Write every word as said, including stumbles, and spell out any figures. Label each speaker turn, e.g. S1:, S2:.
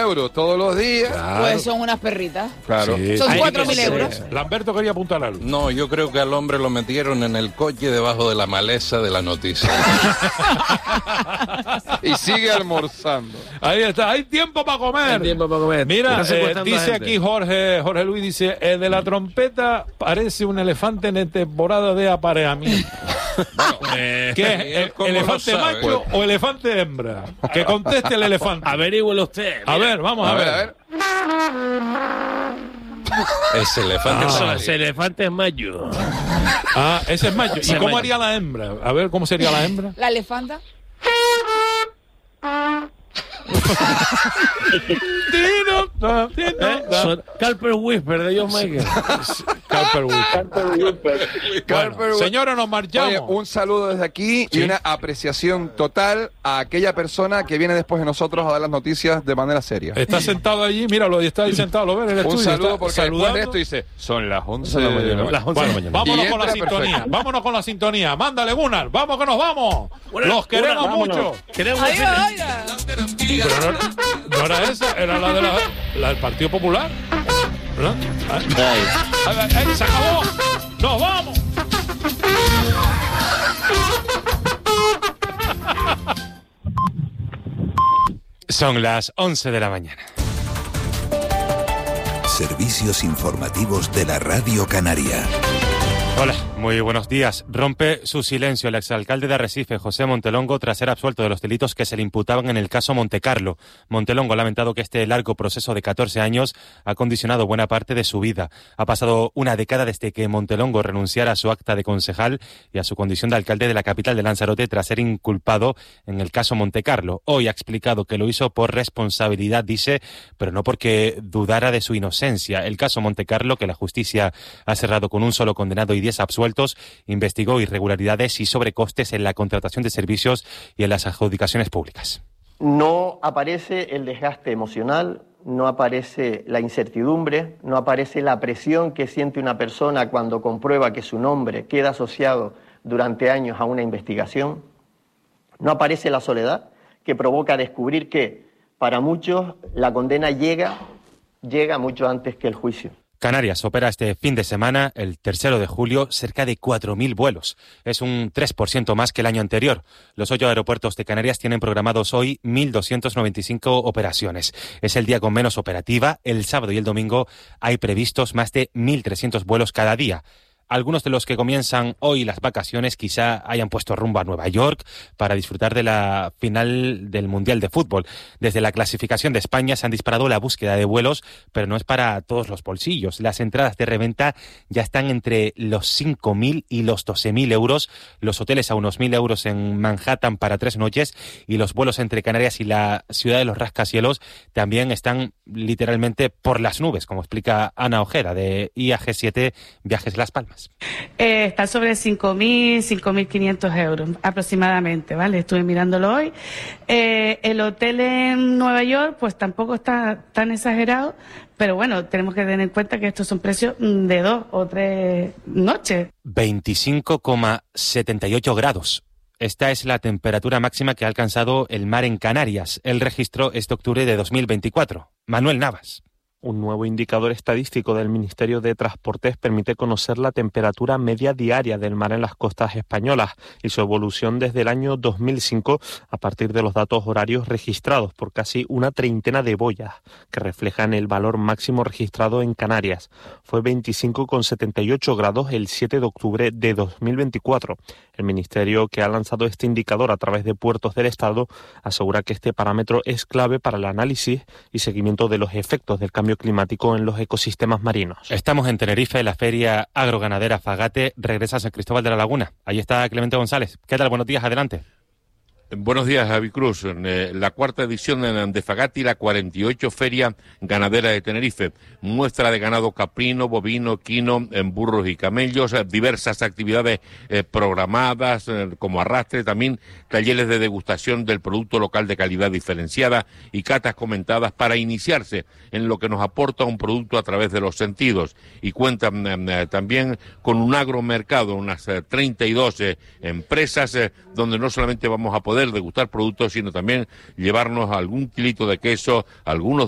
S1: euros todos los días.
S2: Claro.
S3: Pues son unas perritas.
S1: Claro.
S2: Sí.
S3: Son
S2: Hay
S3: cuatro
S2: que
S3: mil
S2: ser.
S3: euros.
S2: Lamberto quería apuntar algo.
S4: No, yo creo que al hombre lo metieron en el coche debajo de la maleza de la noticia.
S1: Y sigue almorzando.
S2: Ahí está, hay tiempo para comer.
S5: Hay tiempo para comer.
S2: Mira,
S5: Está
S2: eh,
S5: secuestrando a
S2: dice
S5: gente.
S2: aquí Jorge, Jorge Luis, dice, el de la trompeta parece un elefante en temporada de apareamiento.
S5: Eh,
S2: ¿Qué es?
S4: ¿Cómo
S2: ¿El
S4: lo
S2: elefante
S4: sabe?
S2: macho o elefante hembra? Que conteste el elefante.
S5: Averígüelo usted.
S2: A ver, vamos a,
S1: A ver,
S2: ver.
S1: a ver.
S4: Ese elefante
S5: Eso,
S4: está
S5: ese elefante es mayo.
S2: Ah, ese es macho. ¿Y
S5: Ese es
S2: cómo
S5: macho.
S2: haría la hembra? A ver, ¿cómo sería la hembra?
S3: La elefanta.
S5: ¿Eh? Son Carper Whisper de John Michael.
S2: Carper
S1: Carper-
S2: Señora, nos marchamos.
S1: Oye, un saludo desde aquí
S2: Sí.
S1: y una apreciación total a aquella persona que viene después de nosotros a dar las noticias de manera seria.
S2: Está sentado allí, míralo, y está ahí sentado, lo ven en el
S1: Un
S2: estudio.
S1: saludo
S2: está
S1: porque después de
S2: saludando.
S1: esto dice, son las once de la mañana.
S5: Las once de la
S2: Bueno,
S5: mañana.
S2: vámonos
S1: Y
S2: con la
S1: entra
S2: sintonía,
S1: perfecto.
S2: vámonos con la sintonía. Mándale, Gunnar, vamos que nos vamos. Los queremos
S5: Una, vámonos.
S2: mucho.
S5: Queremos
S3: Oiga, oiga.
S2: Pero no, no era esa, era la, de la, la del Partido Popular. ¿No?
S5: Ay.
S2: Ay, ay, ay, se acabó. Nos vamos.
S6: Son las once de la mañana.
S7: Servicios informativos de la Radio Canaria.
S6: Hola, muy buenos días. Rompe su silencio el exalcalde de Arrecife, José Montelongo, tras ser absuelto de los delitos que se le imputaban en el caso Montecarlo. Montelongo ha lamentado que este largo proceso de catorce años ha condicionado buena parte de su vida. Ha pasado una década desde que Montelongo renunciara a su acta de concejal y a su condición de alcalde de la capital de Lanzarote tras ser inculpado en el caso Montecarlo. Hoy ha explicado que lo hizo por responsabilidad, dice, pero no porque dudara de su inocencia. El caso Montecarlo, que la justicia ha cerrado con un solo condenado y diez absueltos, investigó irregularidades y sobrecostes en la contratación de servicios y en las adjudicaciones públicas.
S8: No aparece el desgaste emocional, no aparece la incertidumbre, no aparece la presión que siente una persona cuando comprueba que su nombre queda asociado durante años a una investigación, no aparece la soledad que provoca descubrir que para muchos la condena llega, llega mucho antes que el juicio.
S6: Canarias opera este fin de semana, el tercero de julio, cerca de cuatro mil vuelos. Es un tres por ciento más que el año anterior. Los ocho aeropuertos de Canarias tienen programados hoy mil doscientas noventa y cinco operaciones. Es el día con menos operativa. El sábado y el domingo hay previstos más de mil trescientos vuelos cada día. Algunos de los que comienzan hoy las vacaciones quizá hayan puesto rumbo a Nueva York para disfrutar de la final del Mundial de Fútbol. Desde la clasificación de España se han disparado la búsqueda de vuelos, pero no es para todos los bolsillos. Las entradas de reventa ya están entre los cinco mil y los doce mil euros, los hoteles a unos mil euros en Manhattan para tres noches y los vuelos entre Canarias y la ciudad de los rascacielos también están literalmente por las nubes, como explica Ana Ojeda de I A G siete Viajes Las Palmas.
S9: Eh, está sobre cinco mil, cinco mil quinientos euros aproximadamente, ¿vale? Estuve mirándolo hoy. Eh, el hotel en Nueva York, pues tampoco está tan exagerado, pero bueno, tenemos que tener en cuenta que estos son precios de dos o tres noches.
S6: veinticinco coma setenta y ocho grados. Esta es la temperatura máxima que ha alcanzado el mar en Canarias. El registro es de octubre de dos mil veinticuatro. Manuel Navas.
S10: Un nuevo indicador estadístico del Ministerio de Transportes permite conocer la temperatura media diaria del mar en las costas españolas y su evolución desde el año dos mil cinco a partir de los datos horarios registrados por casi una treintena de boyas que reflejan el valor máximo registrado en Canarias. Fue veinticinco coma setenta y ocho grados el siete de octubre de dos mil veinticuatro. El Ministerio, que ha lanzado este indicador a través de puertos del Estado, asegura que este parámetro es clave para el análisis y seguimiento de los efectos del cambio climático en los ecosistemas marinos.
S6: Estamos en Tenerife, la feria agroganadera Fagate regresa a San Cristóbal de la Laguna. Ahí está Clemente González. ¿Qué tal? Buenos días, adelante.
S11: Buenos días, Javi Cruz. Eh, la cuarta edición de Fagati, la cuarenta y ocho Feria Ganadera de Tenerife. Muestra de ganado caprino, bovino, quino, en burros y camellos, eh, diversas actividades eh, programadas eh, como arrastre, también talleres de degustación del producto local de calidad diferenciada y catas comentadas para iniciarse en lo que nos aporta un producto a través de los sentidos. Y cuentan eh, también con un agromercado, unas eh, treinta y dos eh, empresas eh, donde no solamente vamos a poder degustar productos, sino también llevarnos algún kilito de queso, algunos